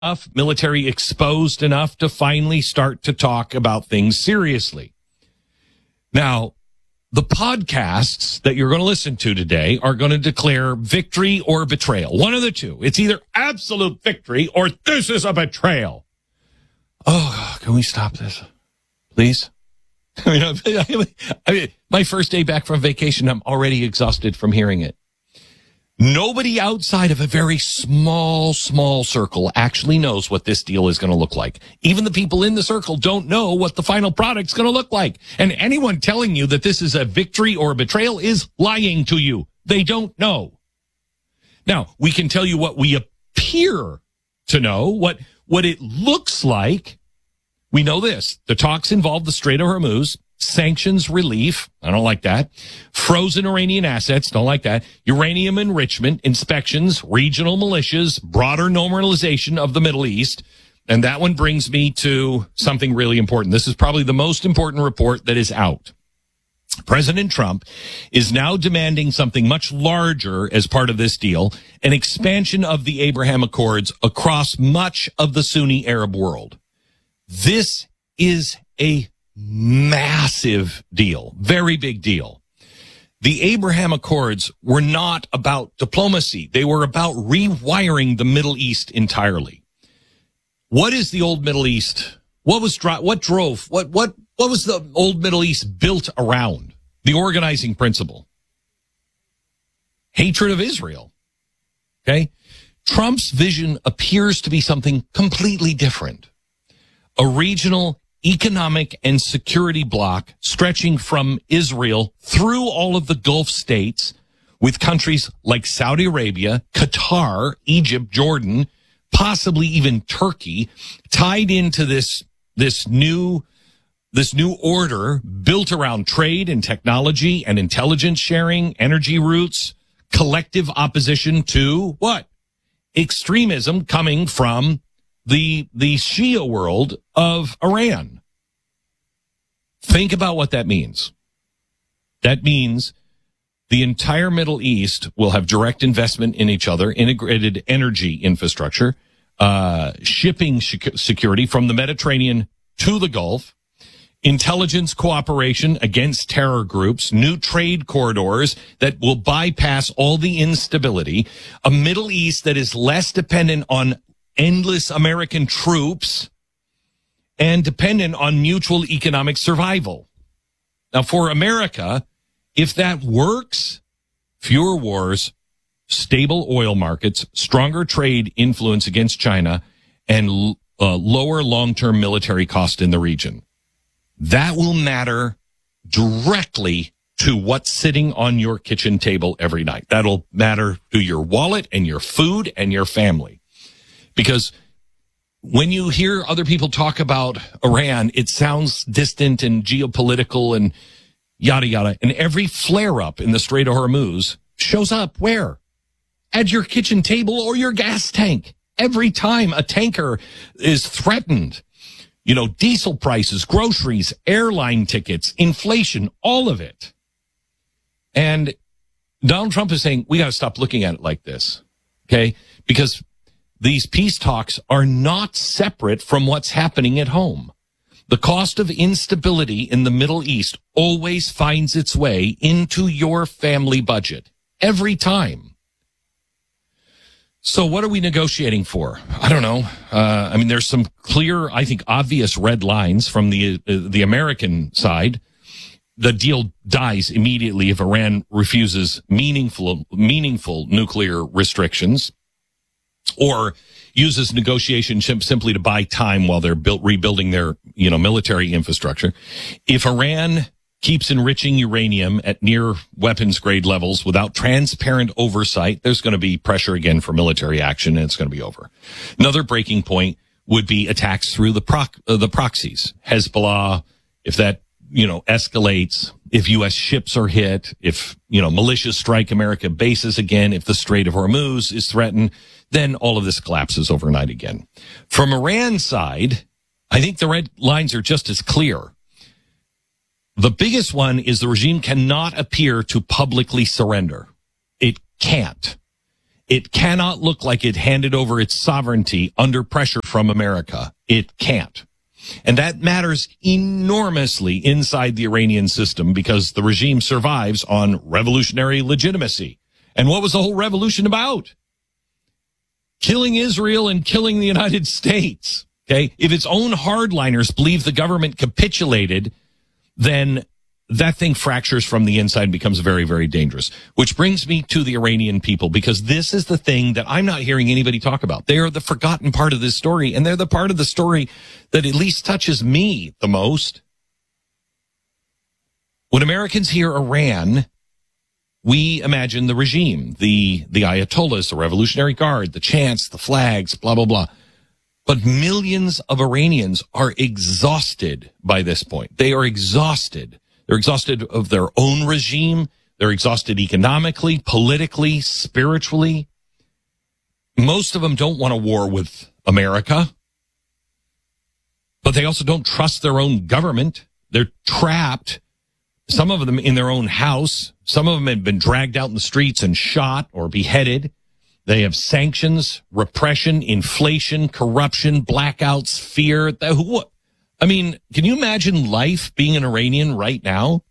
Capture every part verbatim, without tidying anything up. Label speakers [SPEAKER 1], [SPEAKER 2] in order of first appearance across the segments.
[SPEAKER 1] enough, military exposed enough to finally start to talk about things seriously. Now, the podcasts that you're going to listen to today are going to declare victory or betrayal. One of the two. It's either absolute victory or this is a betrayal. Oh, can we stop this, please? I mean, I mean, my first day back from vacation, I'm already exhausted from hearing it. Nobody outside of a very small, small circle actually knows what this deal is going to look like. Even the people in the circle don't know what the final product's going to look like. And anyone telling you that this is a victory or a betrayal is lying to you. They don't know. Now, we can tell you what we appear to know, what, what it looks like. We know this. The talks involve the Strait of Hormuz. Sanctions relief, I don't like that. Frozen Iranian assets, don't like that. Uranium enrichment, inspections, regional militias, broader normalization of the Middle East. And that one brings me to something really important. This is probably the most important report that is out. President Trump is now demanding something much larger as part of this deal, an expansion of the Abraham Accords across much of the Sunni Arab world. This is a massive deal, very big deal. The Abraham Accords were not about diplomacy. They were about rewiring the Middle East entirely. What is the old Middle East? What was what drove what what what was the old Middle East built around? The organizing principle. Hatred of Israel. Okay? Trump's vision appears to be something completely different. A regional economic and security bloc stretching from Israel through all of the Gulf states with countries like Saudi Arabia, Qatar, Egypt, Jordan, possibly even Turkey, tied into this, this new, this new order built around trade and technology and intelligence sharing, energy routes, collective opposition to what? Extremism coming from the, the Shia world of Iran. Think about what that means. That means the entire Middle East will have direct investment in each other, integrated energy infrastructure, uh, shipping security from the Mediterranean to the Gulf, intelligence cooperation against terror groups, new trade corridors that will bypass all the instability, a Middle East that is less dependent on endless American troops and dependent on mutual economic survival. Now, for America, if that works, fewer wars, stable oil markets, stronger trade influence against China, and uh, lower long-term military cost in the region. That will matter directly to what's sitting on your kitchen table every night. That'll matter to your wallet and your food and your family. Because when you hear other people talk about Iran, it sounds distant and geopolitical and yada, yada. And every flare-up in the Strait of Hormuz shows up where? At your kitchen table or your gas tank. Every time a tanker is threatened, you know, diesel prices, groceries, airline tickets, inflation, all of it. And Donald Trump is saying, we got to stop looking at it like this, okay? Because these peace talks are not separate from what's happening at home. The cost of instability in the Middle East always finds its way into your family budget. Every time. So what are we negotiating for? I don't know. Uh, I mean, there's some clear, I think, obvious red lines from the uh, the American side. The deal dies immediately if Iran refuses meaningful meaningful nuclear restrictions, or uses negotiation simply to buy time while they're built, rebuilding their, you know, military infrastructure. If Iran keeps enriching uranium at near weapons grade levels without transparent oversight, there's going to be pressure again for military action, and it's going to be over. Another breaking point would be attacks through the proc, uh, the proxies. Hezbollah, if that, you know, escalates, if U S ships are hit, if, you know, militias strike American bases again, if the Strait of Hormuz is threatened, then all of this collapses overnight again. From Iran's side, I think the red lines are just as clear. The biggest one is the regime cannot appear to publicly surrender. It can't. It cannot look like it handed over its sovereignty under pressure from America. It can't. And that matters enormously inside the Iranian system because the regime survives on revolutionary legitimacy. And what was the whole revolution about? Killing Israel and killing the United States. Okay. If its own hardliners believe the government capitulated, then that thing fractures from the inside and becomes very, very dangerous. Which brings me to the Iranian people, because this is the thing that I'm not hearing anybody talk about. They are the forgotten part of this story, and they're the part of the story that at least touches me the most. When Americans hear Iran, we imagine the regime, the, the Ayatollahs, the Revolutionary Guard, the chants, the flags, blah, blah, blah. But millions of Iranians are exhausted by this point. They are exhausted. They're exhausted of their own regime. They're exhausted economically, politically, spiritually. Most of them don't want a war with America, but they also don't trust their own government. They're trapped, some of them in their own house. Some of them have been dragged out in the streets and shot or beheaded. They have sanctions, repression, inflation, corruption, blackouts, fear. Who? I mean, can you imagine life being an Iranian right now?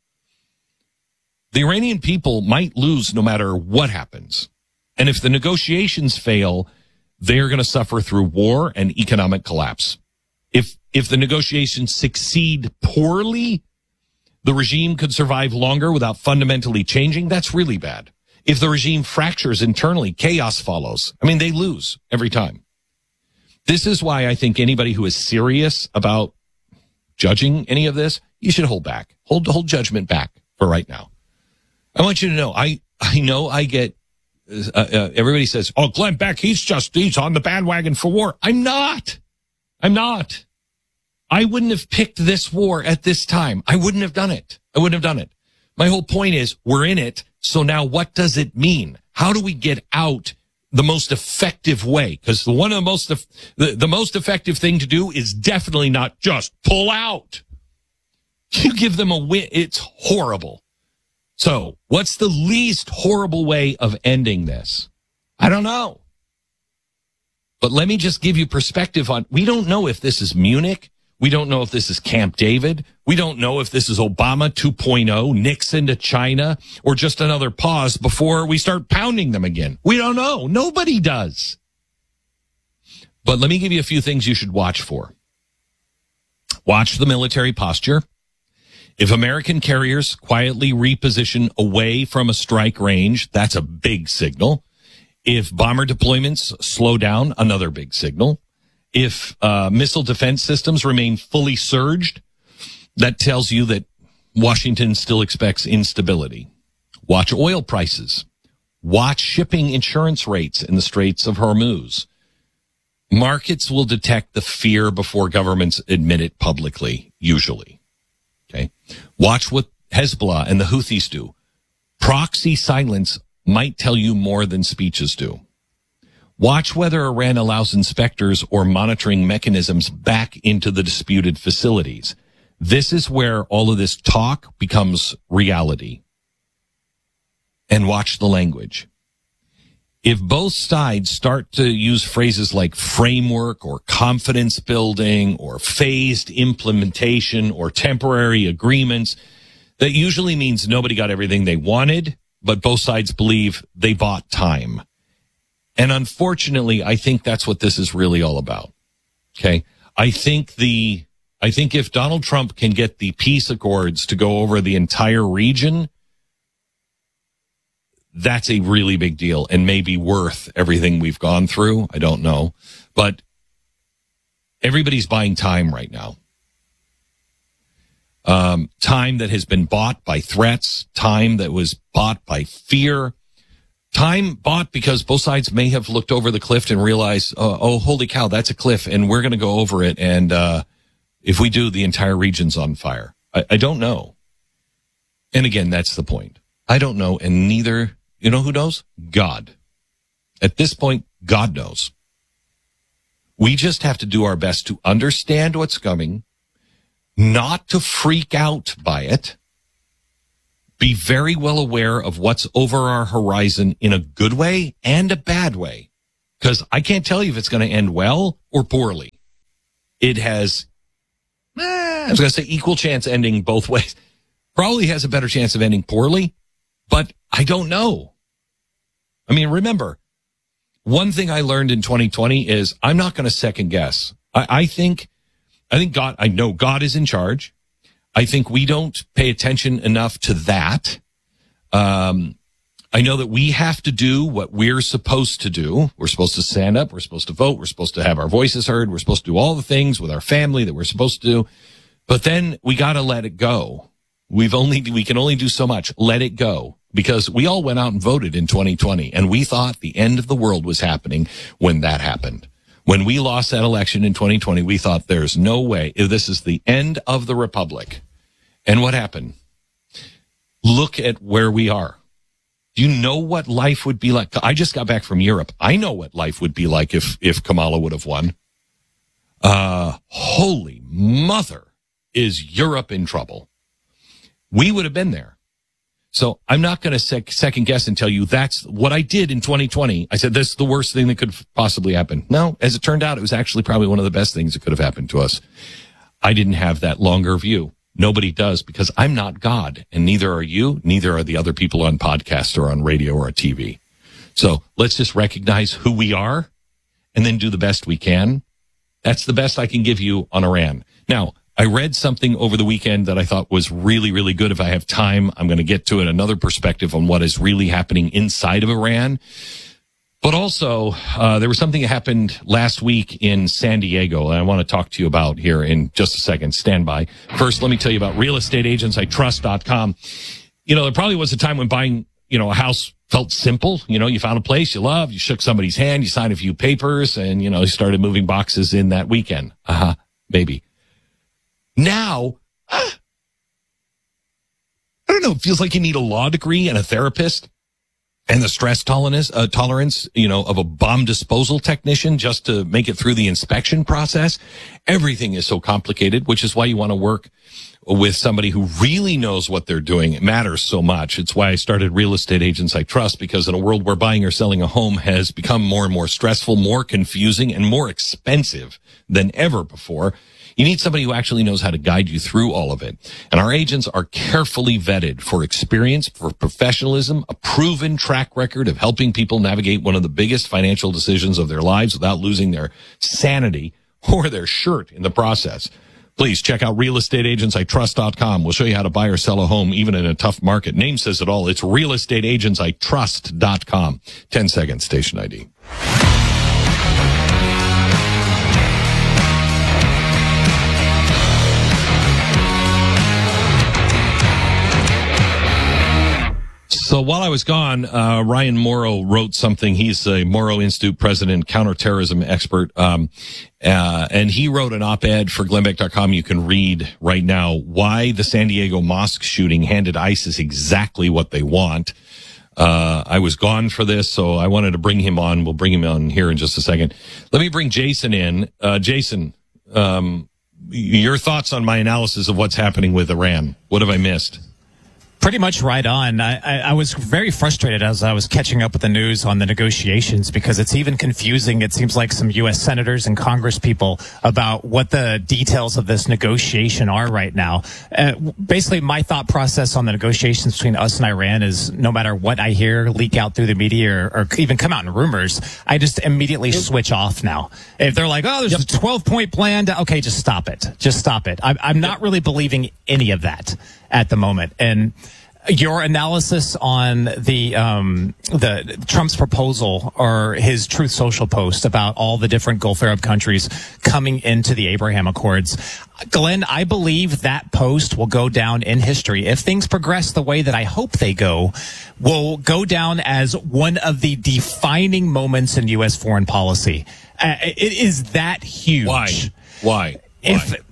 [SPEAKER 1] The Iranian people might lose no matter what happens. And if the negotiations fail, they're going to suffer through war and economic collapse. If, if the negotiations succeed poorly, the regime could survive longer without fundamentally changing. That's really bad. If the regime fractures internally, chaos follows. I mean, they lose every time. This is why I think anybody who is serious about judging any of this, you should hold back. Hold hold judgment back for right now. I want you to know, I, I know I get, uh, uh, everybody says, oh, Glenn Beck, he's just, he's on the bandwagon for war. I'm not. I'm not. I wouldn't have picked this war at this time. I wouldn't have done it. I wouldn't have done it. My whole point is we're in it. So now what does it mean? How do we get out the most effective way? Because the one of the most, the, the most effective thing to do is definitely not just pull out. You give them a win. It's horrible. So what's the least horrible way of ending this? I don't know. But let me just give you perspective on, we don't know if this is Munich. We don't know if this is Camp David. We don't know if this is Obama two point oh, Nixon to China, or just another pause before we start pounding them again. We don't know. Nobody does. But let me give you a few things you should watch for. Watch the military posture. If American carriers quietly reposition away from a strike range, that's a big signal. If bomber deployments slow down, another big signal. If uh, missile defense systems remain fully surged, that tells you that Washington still expects instability. Watch oil prices. Watch shipping insurance rates in the Straits of Hormuz. Markets will detect the fear before governments admit it publicly, usually. Okay. Watch what Hezbollah and the Houthis do. Proxy silence might tell you more than speeches do. Watch whether Iran allows inspectors or monitoring mechanisms back into the disputed facilities. This is where all of this talk becomes reality. And watch the language. If both sides start to use phrases like framework or confidence building or phased implementation or temporary agreements, that usually means nobody got everything they wanted, but both sides believe they bought time. And unfortunately, I think that's what this is really all about. Okay. I think the, I think if Donald Trump can get the peace accords to go over the entire region, that's a really big deal and maybe worth everything we've gone through. I don't know, but everybody's buying time right now. Um, time that has been bought by threats, time that was bought by fear. Time bought because both sides may have looked over the cliff and realized, oh, oh holy cow, that's a cliff, and we're going to go over it. And uh if we do, the entire region's on fire. I, I don't know. And again, that's the point. I don't know, and neither, you know who knows? God. At this point, God knows. We just have to do our best to understand what's coming, not to freak out by it, be very well aware of what's over our horizon in a good way and a bad way. Because I can't tell you if it's going to end well or poorly. It has, eh, I was going to say equal chance ending both ways. Probably has a better chance of ending poorly, but I don't know. I mean, remember, one thing I learned in twenty twenty is I'm not going to second guess. I, I think, I think God, I know God is in charge. I think we don't pay attention enough to that. Um, I know that we have to do what we're supposed to do. We're supposed to stand up. We're supposed to vote. We're supposed to have our voices heard. We're supposed to do all the things with our family that we're supposed to do. But then we got to let it go. We've only, we can only do so much. Let it go. Because we all went out and voted in twenty twenty, and we thought the end of the world was happening when that happened. When we lost that election in twenty twenty, we thought there's no way. This is the end of the republic. And what happened? Look at where we are. Do you know what life would be like? I just got back from Europe. I know what life would be like if, if Kamala would have won. Uh, holy mother, is Europe in trouble? We would have been there. So I'm not going to sec- second guess and tell you that's what I did in twenty twenty. I said, this is the worst thing that could possibly happen. No, as it turned out, it was actually probably one of the best things that could have happened to us. I didn't have that longer view. Nobody does, because I'm not God, and neither are you. Neither are the other people on podcasts or on radio or on T V. So let's just recognize who we are and then do the best we can. That's the best I can give you on Iran. Now, I read something over the weekend that I thought was really, really good. If I have time, I'm going to get to it. Another perspective on what is really happening inside of Iran. But also, uh, there was something that happened last week in San Diego, and I want to talk to you about here in just a second. Stand by. First, let me tell you about real estate agents I trust dot com. You know, there probably was a time when buying, you know, a house felt simple. You know, you found a place you love, you shook somebody's hand, you signed a few papers, and, you know, you started moving boxes in that weekend. Uh-huh, maybe. Now, I don't know, it feels like you need a law degree and a therapist and the stress tolerance, uh, tolerance, you know, of a bomb disposal technician just to make it through the inspection process. Everything is so complicated, which is why you want to work with somebody who really knows what they're doing. It matters so much. It's why I started Real Estate Agents I Trust, because in a world where buying or selling a home has become more and more stressful, more confusing, and more expensive than ever before, you need somebody who actually knows how to guide you through all of it. And our agents are carefully vetted for experience, for professionalism, a proven track record of helping people navigate one of the biggest financial decisions of their lives without losing their sanity or their shirt in the process. Please check out real estate agents I trust dot com. We'll show you how to buy or sell a home even in a tough market. Name says it all. It's real estate agents I trust dot com. ten seconds, station I D. So while I was gone, uh, Ryan Morrow wrote something. He's a Morrow Institute president, counterterrorism expert. Um, uh, and he wrote an op-ed for Glenn Beck dot com. You can read right now why the San Diego mosque shooting handed ISIS exactly what they want. Uh, I was gone for this, so I wanted to bring him on. We'll bring him on here in just a second. Let me bring Jason in. Uh, Jason, um, your thoughts on my analysis of what's happening with Iran. What have I missed?
[SPEAKER 2] Pretty much right on. I, I, I was very frustrated as I was catching up with the news on the negotiations, because it's even confusing. It seems like some U S senators and Congress people about what the details of this negotiation are right now. Uh, basically, my thought process on the negotiations between us and Iran is no matter what I hear leak out through the media or, or even come out in rumors, I just immediately switch off now. If they're like, oh, there's yep. a twelve-point plan, to, okay, just stop it. Just stop it. I'm, I'm not really believing any of that at the moment. And your analysis on the um the Trump's proposal or his Truth Social post about all the different Gulf Arab countries coming into the Abraham Accords, Glenn, I believe that post will go down in history. If things progress the way that I hope they go, will go down as one of the defining moments in U S foreign policy. Uh, it is that huge.
[SPEAKER 1] Why? Why?
[SPEAKER 2] If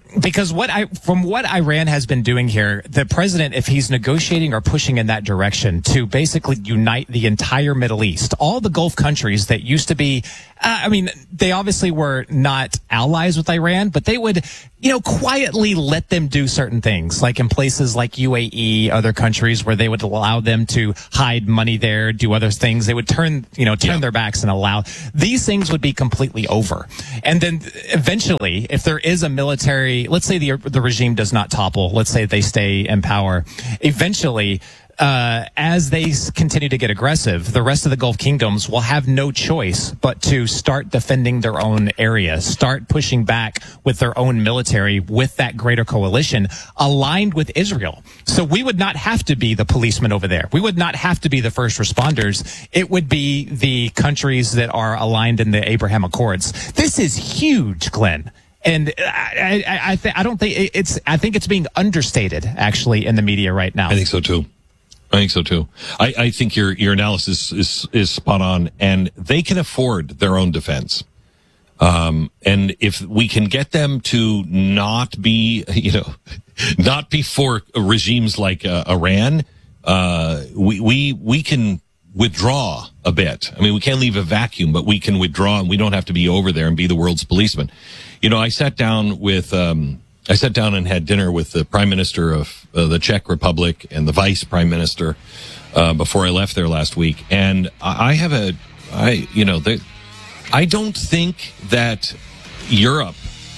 [SPEAKER 2] because what I, from what Iran has been doing here, the president, if he's negotiating or pushing in that direction to basically unite the entire Middle East, all the Gulf countries that used to be, uh, I mean, they obviously were not allies with Iran, but they would, you know, quietly let them do certain things, like in places like U A E, other countries where they would allow them to hide money there, do other things. They would turn, you know, turn yeah. their backs and allow these things would be completely over. And then eventually, if there is a military, let's say the the regime does not topple, let's say they stay in power, eventually, uh, as they continue to get aggressive, the rest of the Gulf kingdoms will have no choice but to start defending their own area, start pushing back with their own military with that greater coalition aligned with Israel. So we would not have to be the policemen over there. We would not have to be the first responders. It would be the countries that are aligned in the Abraham Accords. This is huge, Glenn. And I, I, I, th- I don't think it's, I think it's being understated actually in the media right now.
[SPEAKER 1] I think so too. I think so too. I, I think your your analysis is is spot on, and they can afford their own defense. Um, and if we can get them to not be, you know, not be for regimes like uh, Iran, uh, we we we can withdraw a bit. I mean, we can't leave a vacuum, but we can withdraw, and we don't have to be over there and be the world's policeman. You know, I sat down with. Um, I sat down and had dinner with the Prime Minister of uh, the Czech Republic and the Vice Prime Minister uh, before I left there last week. And I have a, I, you know, they, I don't think that Europe,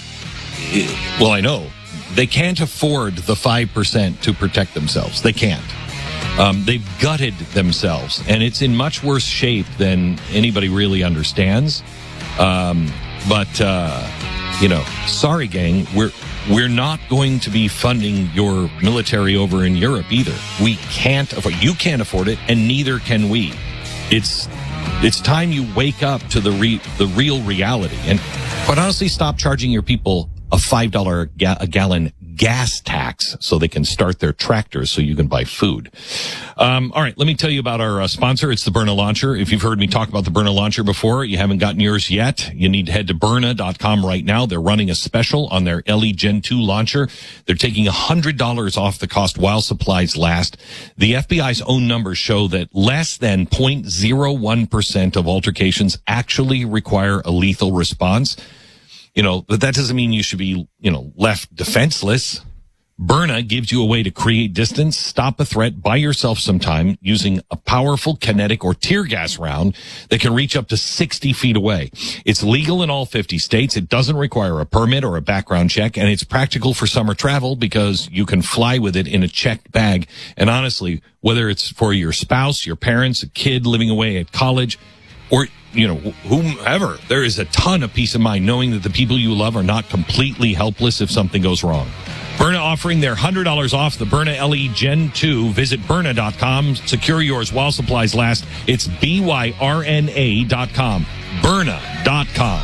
[SPEAKER 1] well, I know, they can't afford the five percent to protect themselves. They can't. Um, they've gutted themselves, and it's in much worse shape than anybody really understands. Um, but, uh, you know, sorry, gang, we're, We're not going to be funding your military over in Europe either. We can't afford, you can't afford it, and neither can we. It's it's time you wake up to the re, the real reality. And quite honestly, stop charging your people a five dollars ga- a gallon gas tax so they can start their tractors so you can buy food. Um, all right, let me tell you about our uh, sponsor. It's the Byrna Launcher. If you've heard me talk about the Byrna Launcher before, you haven't gotten yours yet, you need to head to Byrna dot com right now. They're running a special on their L E Gen two launcher. They're taking one hundred dollars off the cost while supplies last. The F B I's own numbers show that less than zero point zero one percent of altercations actually require a lethal response. You know, but that doesn't mean you should be, you know, left defenseless. Byrna gives you a way to create distance, stop a threat, buy yourself some time using a powerful kinetic or tear gas round that can reach up to sixty feet away. It's legal in all fifty states. It doesn't require a permit or a background check, and it's practical for summer travel because you can fly with it in a checked bag. And honestly, whether it's for your spouse, your parents, a kid living away at college, or, you know, whomever, there is a ton of peace of mind knowing that the people you love are not completely helpless if something goes wrong. Byrna offering their one hundred dollars off the Byrna L E Gen two. Visit Byrna dot com. Secure yours while supplies last. It's B Y R N A dot com. Byrna dot com.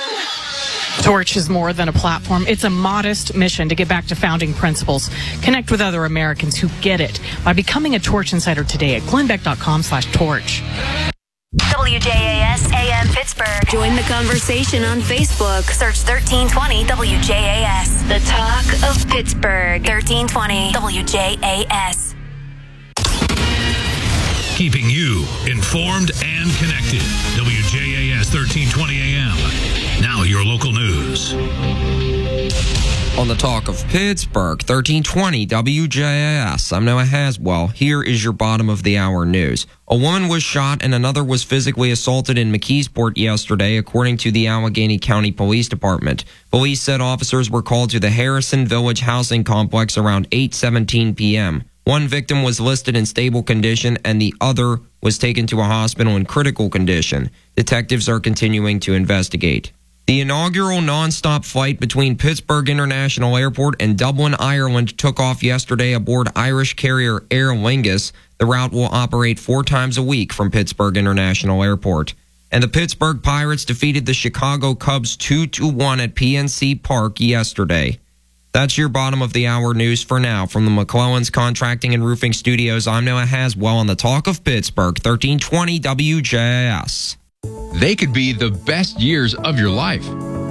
[SPEAKER 3] Torch is more than a platform. It's a modest mission to get back to founding principles. Connect with other Americans who get it by becoming a Torch Insider today at glenbeck dot com slash torch.
[SPEAKER 4] W J A S A M Pittsburgh. Join the conversation on Facebook. Search thirteen twenty W J A S. The talk of Pittsburgh. thirteen twenty W J A S.
[SPEAKER 5] Keeping you informed and connected. W J A S thirteen twenty A M. Now your local news.
[SPEAKER 6] On the talk of Pittsburgh, thirteen twenty W J A S. I'm Noah Haswell. Here is your bottom of the hour news. A woman was shot and another was physically assaulted in McKeesport yesterday, according to the Allegheny County Police Department. Police said officers were called to the Harrison Village housing complex around eight seventeen p.m. One victim was listed in stable condition and the other was taken to a hospital in critical condition. Detectives are continuing to investigate. The inaugural nonstop flight between Pittsburgh International Airport and Dublin, Ireland took off yesterday aboard Irish carrier Aer Lingus. The route will operate four times a week from Pittsburgh International Airport. And the Pittsburgh Pirates defeated the Chicago Cubs two to one at P N C Park yesterday. That's your bottom of the hour news for now. From the McClellan's Contracting and Roofing Studios, I'm Noah Haswell on the Talk of Pittsburgh, thirteen twenty W J A S.
[SPEAKER 7] They could be the best years of your life.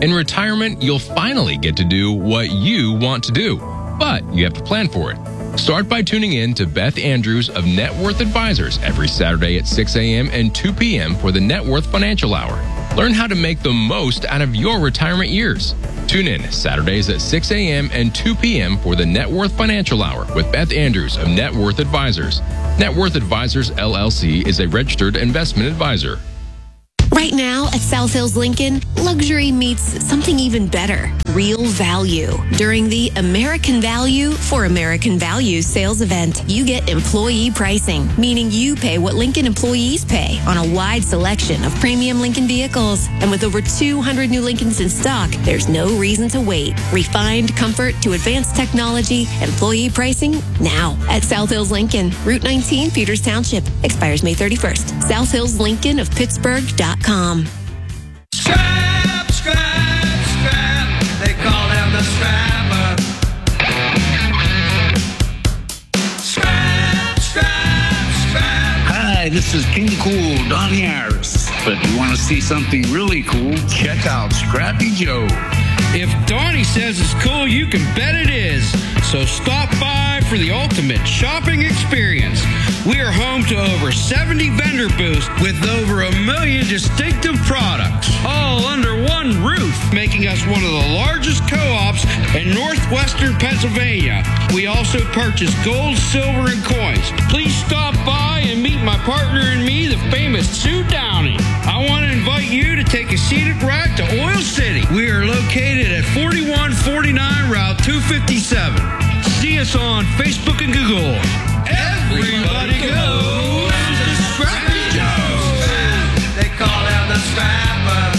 [SPEAKER 7] In retirement, you'll finally get to do what you want to do, but you have to plan for it. Start by tuning in to Beth Andrews of Net Worth Advisors every Saturday at six a.m. and two p.m. for the Net Worth Financial Hour. Learn how to make the most out of your retirement years. Tune in Saturdays at six a.m. and two p.m. for the Net Worth Financial Hour with Beth Andrews of Net Worth Advisors. Net Worth Advisors, L L C is a registered investment advisor.
[SPEAKER 8] Right now at South Hills Lincoln, luxury meets something even better, real value. During the American Value for American Values sales event, you get employee pricing, meaning you pay what Lincoln employees pay on a wide selection of premium Lincoln vehicles. And with over two hundred new Lincolns in stock, there's no reason to wait. Refined comfort to advanced technology, employee pricing now at South Hills Lincoln, Route nineteen, Peters Township. Expires May thirty-first. South Hills Lincoln of Pittsburgh dot com.
[SPEAKER 9] Scrap, scrap, scrap. They call him the scrapper. Scrap, scrap, scrap.
[SPEAKER 10] Hi, this is King Cool, Donnie Harris. But if you want to see something really cool, check out Scrappy Joe.
[SPEAKER 11] If Donnie says it's cool, you can bet it is. So stop by for the ultimate shopping experience. We are home to over seventy vendor booths with over a million distinctive products, all under one roof, making us one of the largest co-ops in northwestern Pennsylvania. We also purchase gold, silver, and coins. Please stop by and meet my partner and me, the famous Sue Downey. I want to invite you to take a scenic ride to Oil City. We are located at forty-one forty-nine Route two fifty-seven. See us on Facebook and Google. Everybody goes to Scrappy Joe.
[SPEAKER 9] They call him the scrapper.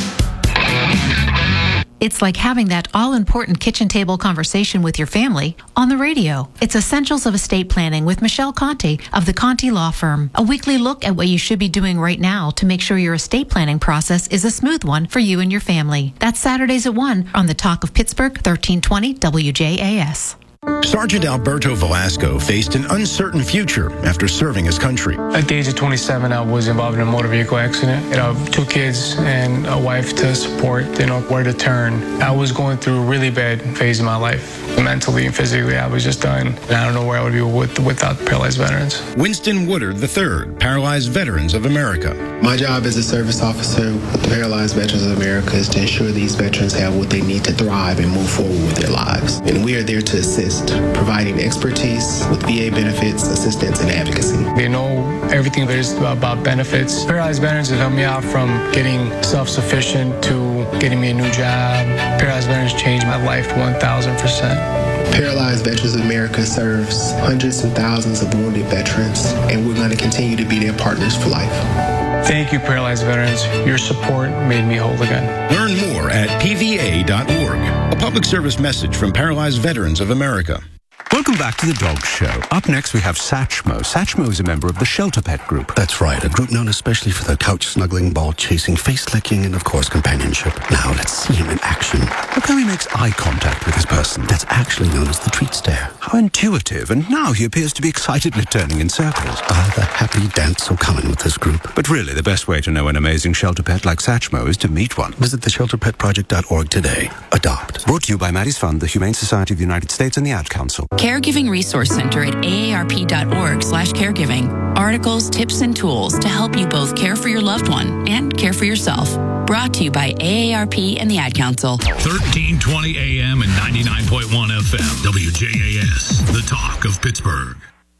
[SPEAKER 12] It's like having that all-important kitchen table conversation with your family on the radio. It's Essentials of Estate Planning with Michelle Conte of the Conte Law Firm. A weekly look at what you should be doing right now to make sure your estate planning process is a smooth one for you and your family. That's Saturdays at one on the Talk of Pittsburgh, thirteen twenty W J A S.
[SPEAKER 13] Sergeant Alberto Velasco faced an uncertain future after serving his country.
[SPEAKER 14] At the age of twenty-seven, I was involved in a motor vehicle accident. You know, two kids and a wife to support, you know, where to turn. I was going through a really bad phase of my life. Mentally and physically, I was just done. And I don't know where I would be with, without paralyzed veterans.
[SPEAKER 13] Winston Woodard the third, Paralyzed Veterans of America.
[SPEAKER 15] My job as a service officer with the Paralyzed Veterans of America is to ensure these veterans have what they need to thrive and move forward with their lives. And we are there to assist, providing expertise with V A benefits, assistance, and advocacy.
[SPEAKER 14] They know everything there is about benefits. Paralyzed Veterans have helped me out from getting self-sufficient to getting me a new job. Paralyzed Veterans changed my life one thousand percent.
[SPEAKER 15] Paralyzed Veterans of America serves hundreds and thousands of wounded veterans, and we're going to continue to be their partners for life.
[SPEAKER 14] Thank you, Paralyzed Veterans. Your support made me whole again.
[SPEAKER 13] Learn more at P V A dot org. A public service message from Paralyzed Veterans of America.
[SPEAKER 16] Welcome back to the Dog Show. Up next, we have Satchmo. Satchmo is a member of the Shelter Pet Group.
[SPEAKER 17] That's right, a group known especially for their couch-snuggling, ball-chasing, face-licking, and, of course, companionship. Now, let's see him in action.
[SPEAKER 16] Look how he makes eye contact with his person.
[SPEAKER 17] That's actually known as the treat stare.
[SPEAKER 16] How intuitive, and now he appears to be excitedly turning in circles.
[SPEAKER 17] Ah, the happy dance so common with this group.
[SPEAKER 16] But really, the best way to know an amazing shelter pet like Satchmo is to meet one.
[SPEAKER 17] Visit the shelter pet project dot org today. Adopt.
[SPEAKER 16] Brought to you by Maddie's Fund, the Humane Society of the United States, and the Ad Council.
[SPEAKER 18] Caregiving Resource Center at A A R P dot org slash caregiving. Articles, tips, and tools to help you both care for your loved one and care for yourself. Brought to you by A A R P and the Ad Council.
[SPEAKER 5] thirteen twenty A M and ninety-nine point one F M. W J A S, the talk of Pittsburgh.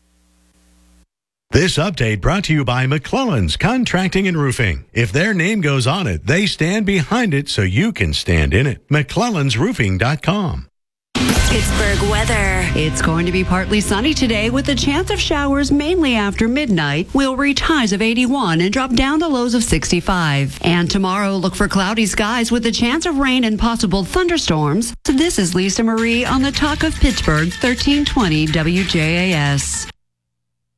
[SPEAKER 19] This update brought to you by McClellan's Contracting and Roofing. If their name goes on it, they stand behind it so you can stand in it. McClellans Roofing dot com.
[SPEAKER 20] Pittsburgh weather. It's going to be partly sunny today with a chance of showers mainly after midnight. We'll reach highs of eighty-one and drop down to lows of sixty-five. And tomorrow, look for cloudy skies with a chance of rain and possible thunderstorms. So this is Lisa Marie on the Talk of Pittsburgh, thirteen twenty W J A S.